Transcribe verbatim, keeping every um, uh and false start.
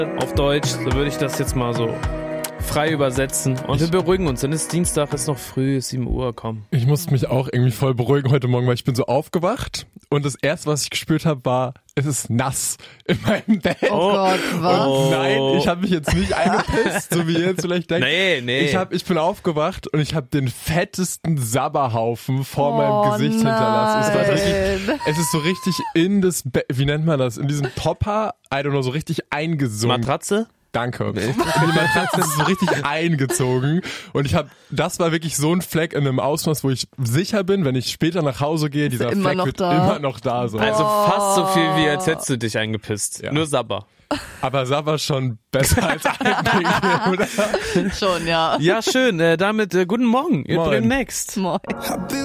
auf Deutsch, so würde ich das jetzt mal so frei übersetzen. Und wir beruhigen uns, denn es ist Dienstag, es ist noch früh, es ist sieben Uhr, komm. Ich musste mich auch irgendwie voll beruhigen heute Morgen, weil ich bin so aufgewacht und das erste, was ich gespürt habe, war, es ist nass in meinem Bett. Oh Gott, was? Und nein, ich habe mich jetzt nicht eingepisst, so wie ihr jetzt vielleicht denkt. Nee, nee. Ich, hab, ich bin aufgewacht und ich habe den fettesten Sabberhaufen vor Oh meinem Gesicht nein. hinterlassen. Es, war richtig, es ist so richtig in das Bett, wie nennt man das, in diesen Popper, I don't know, so richtig eingesunken. Matratze? Danke. Und die Matratze ist so richtig eingezogen. Und ich habe, das war wirklich so ein Fleck in einem Ausmaß, wo ich sicher bin, wenn ich später nach Hause gehe, dieser immer Fleck noch wird da. immer noch da sein. Also fast so viel, wie als hättest du dich eingepisst. Ja. Nur Sabber. Aber Sabber schon besser als Einpinkeln, oder? Schon, ja. Ja, schön. Äh, damit äh, guten Morgen. Ihr Moin. Bremen Next. Moin.